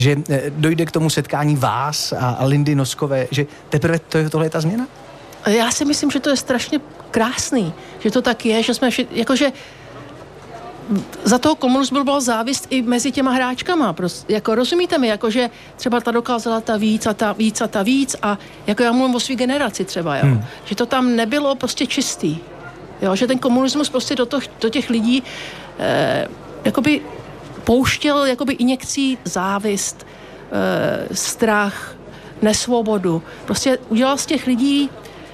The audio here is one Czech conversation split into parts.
že dojde k tomu setkání vás a Lindy Noskové, že teprve tohle je ta změna? Já si myslím, že to je strašně krásný, že to tak je, že jsme jakože za toho komunismu byla závist i mezi těma hráčkama. Prostě, jako rozumíte mi, jakože třeba ta dokázala ta víc a ta víc a ta víc a jako já mluvím o svý generaci třeba, jo. Že to tam nebylo prostě čistý. Jo, že ten komunismus prostě do těch lidí jakoby pouštěl jakoby injekcí závist, strach, nesvobodu. Prostě udělal z těch lidí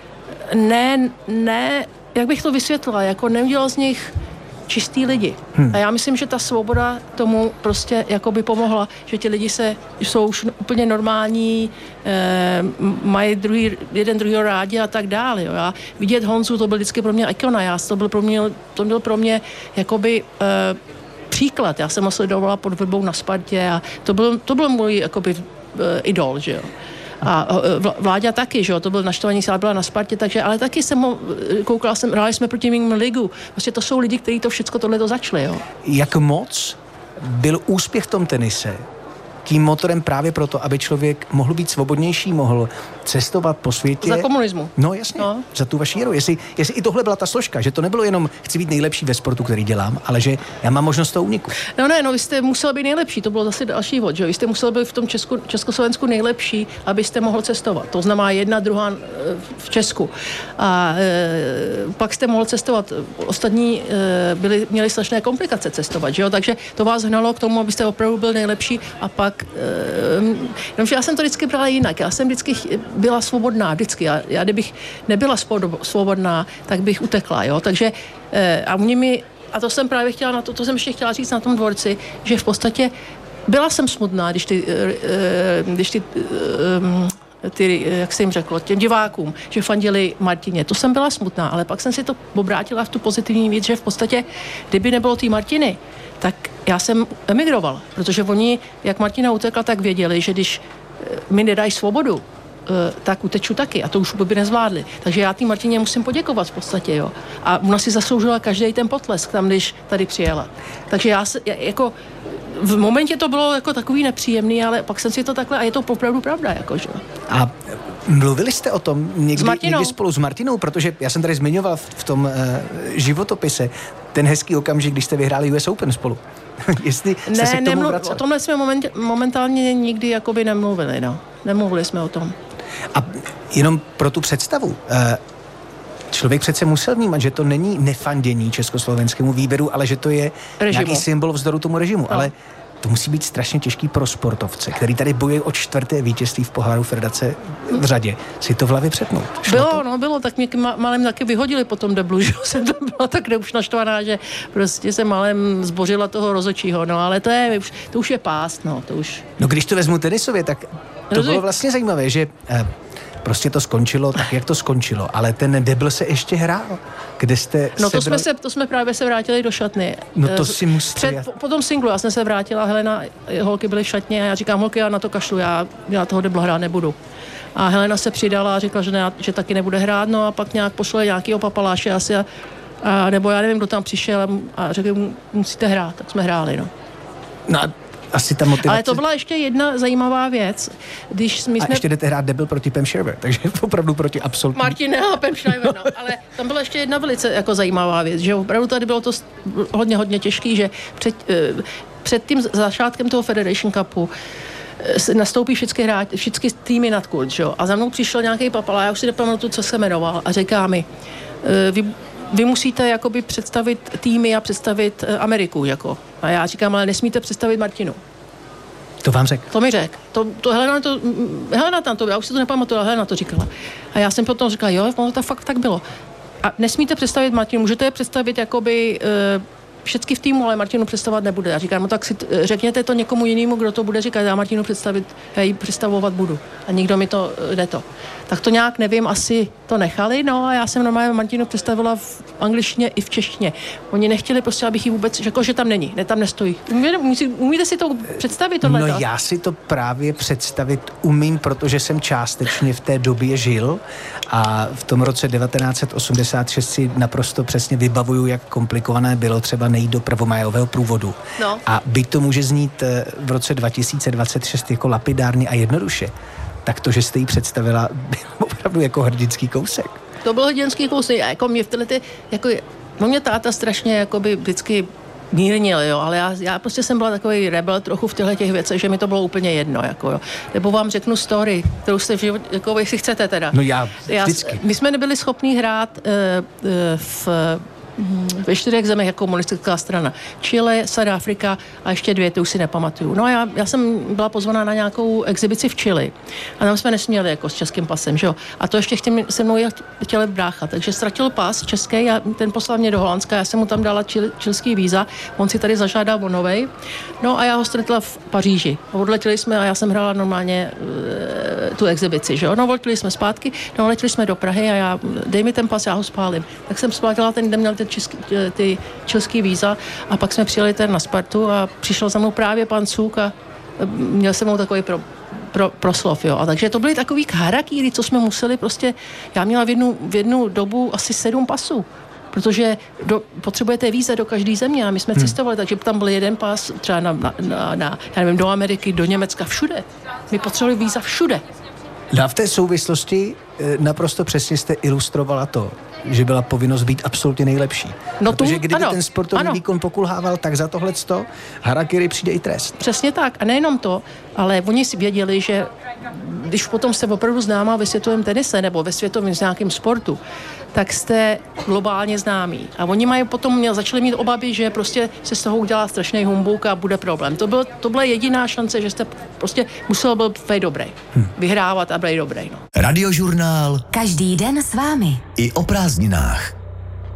ne, jak bych to vysvětlila, jako neudělal z nich čistý lidi. A já myslím, že ta svoboda tomu prostě jakoby pomohla, že ti lidi jsou už úplně normální, mají jeden druhýho rádi a tak dále. Jo. Já vidět Honzu, to byl vždycky pro mě ikona, to byl pro mě jakoby příklad. Já jsem ho sledovala pod Vrbou na Spartě a to byl můj jakoby idol, že jo. A Vláďa taky, že jo, to byl naštvaný, ale byla na Spartě, takže, ale taky hráli jsme proti mým ligu. Prostě to jsou lidi, kteří to všechno tohleto začali, jo. Jak moc byl úspěch v tom tenise tím motorem právě proto, aby člověk mohl být svobodnější, mohl cestovat po světě. Za komunismu. No jasně, no. Za tu vaši hru. Jestli i tohle byla ta složka, že to nebylo jenom chci být nejlepší ve sportu, který dělám, ale že já mám možnost toho úniku. No, vy jste musel být nejlepší, to bylo zase další vod, že vy jste musel být v tom Československu nejlepší, abyste mohl cestovat. To znamená jedna, druhá v Česku. A pak jste mohl cestovat. Ostatní měli strašné komplikace cestovat, že jo? Takže to vás hnalo k tomu, abyste opravdu byl nejlepší a pak já jsem to vždycky brala jinak. Já jsem vždycky byla svobodná, vždycky. Já kdybych nebyla svobodná, tak bych utekla, jo. Takže a to jsem právě chtěla to jsem ještě chtěla říct na tom dvorci, že v podstatě byla jsem smutná, když ty, jak jsem jim řekla, těm divákům, že fandili Martině. To jsem byla smutná, ale pak jsem si to obrátila v tu pozitivní věc, že v podstatě, kdyby nebylo té Martiny, tak já jsem emigroval, protože oni, jak Martina utekla, tak věděli, že když mi nedají svobodu, tak uteču taky a to už by nezvládli. Takže já té Martině musím poděkovat v podstatě, jo. A ona si zasloužila každý ten potlesk tam, když tady přijela. Takže jako v momentě to bylo jako takový nepříjemný, ale pak jsem si to takhle, a je to opravdu pravda, jakože. A mluvili jste o tom někdy spolu s Martinou, protože já jsem tady zmiňoval v tom životopise ten hezký okamžik, když jste vyhráli US Open spolu. Jestli jste se k tomu vraceli. O tomhle jsme momentálně nikdy jakoby nemluvili, no. Nemluvili jsme o tom. A jenom pro tu představu, člověk přece musel vnímat, že to není nefandění československému výběru, ale že to je nějaký symbol vzdoru tomu režimu. No. Ale to musí být strašně těžký pro sportovce, který tady bojují o 4. vítězství v poháru Federace v řadě. Si to v hlavě přetnout. Bylo, tak mě malem taky vyhodili po tom deblu, že jsem to byla tak už naštvaná, že prostě jsem malem zbořila toho rozhodčího, no ale to už je pást, no, to už. No když to vezmu tenisově, tak to bylo vlastně zajímavé, že prostě to skončilo tak, jak to skončilo, ale ten debl se ještě hrál. Kde jste to jsme právě se vrátili do šatny. No to si musíte. Po tom singlu já jsem se vrátila, Helena, holky byly v šatně a já říkám, holky, já na to kašlu, já toho debla hrát nebudu. A Helena se přidala a řekla, že taky nebude hrát, no a pak nějak pošle nějakýho papaláše asi a nebo já nevím, kdo tam přišel a řekl, musíte hrát, tak jsme hráli, no. No asi ta motivace. Ale to byla ještě jedna zajímavá věc. Ještě jdete hrát debil proti Pam Shriver, takže opravdu proti absolutní. Martina a Pam Shriver, no. Ale tam byla ještě jedna velice jako zajímavá věc, že opravdu tady bylo to hodně těžký, že před tím začátkem toho Federation Cupu nastoupí všechny týmy nad kurz, že jo. A za mnou přišel nějaký papala, já už si nepamatuju, co se jmenoval, a říká mi, vy musíte jakoby představit týmy a představit Ameriku, jako. A já říkám, ale nesmíte představit Martinu. To vám řekl? To mi řekl. Helena tam to, já už si to nepamatuju, ale Helena to říkala. A já jsem potom říkala, jo, to fakt tak bylo. A nesmíte představit Martinu, můžete je představit jakoby všechny v týmu, ale Martinu představovat nebude. Já říkám, no tak si řekněte to někomu jinému, kdo to bude říkat, já Martinu já ji představovat budu. A nikdo mi to jde to. Tak to nějak nevím, asi to nechali, no a já jsem normálně Martinu představila v angličtině i v češtině. Oni nechtěli prostě, abych ji vůbec řekl, že tam není, tam nestojí. Umíte si to představit tohle? No já si to právě představit umím, protože jsem částečně v té době žil a v tom roce 1986 si naprosto přesně vybavuju, jak komplikované bylo třeba nejít do prvomájového průvodu. No. A byť to může znít v roce 2026 jako lapidárně a jednoduše, tak to, že jste jí představila, byl opravdu jako hrdinský kousek. To byl hrdinský kousek. Jako mě v tyhlety, jako mě táta strašně jakoby vždycky mírnil, jo, ale já prostě jsem byla takový rebel trochu v těchto těch věcech, že mi to bylo úplně jedno, jako jo. Nebo vám řeknu story, kterou jste v životě, jako vy si chcete teda. No vždycky. My jsme nebyli schopní hrát ve 4 zemích jako komunistická strana. Chile, South Afrika a ještě 2, to už si nepamatuju. No a já jsem byla pozvaná na nějakou exibici v Chile a tam jsme nesměli jako s českým pasem, že jo. A to ještě se mnou chtěli brácha, takže ztratil pas český a ten poslal mě do Holandska, já jsem mu tam dala čilský víza, on si tady zažádal o novej. No a já ho ztratila v Paříži. Odletěli jsme a já jsem hrála normálně tu exibici, že jo. No, odletěli jsme zpátky, no, letěli jsme do Prahy a dej mi ten pas, já ho spálím. Tak jsem spálila ten, kde měl ty čilský víza a pak jsme přijeli na Spartu a přišel za mnou právě pan Cuk a měl se mnou takový proslov, jo. A takže to byly takový harakíry, co jsme museli prostě, já měla v jednu dobu asi 7 pasů, protože potřebujete víza do každé země a my jsme cestovali, takže tam byl jeden pas třeba já nevím, do Ameriky, do Německa, všude. My potřebovali víza všude. A v té souvislosti naprosto přesně jste ilustrovala to, že byla povinnost být absolutně nejlepší. No protože kdyby ten sportovní výkon pokulhával, tak za tohleto harakiri přijde i trest. Přesně tak. A nejenom to, ale oni si věděli, že když potom jste opravdu známá ve světovém tenise nebo ve světovém nějakém sportu, tak jste globálně známí. A oni začali mít obavy, že prostě se z toho udělá strašný humbuk a bude problém. To byla jediná šance, že jste prostě musel být dobrý. Vyhrávat a být dobrý. No. Radiožurnál. Každý den s vámi. I o prázdninách.